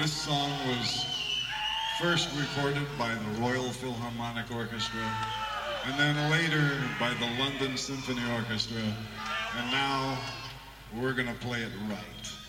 This song was first recorded by the Royal Philharmonic Orchestra, and then later by the London Symphony Orchestra, and now we're gonna play it right.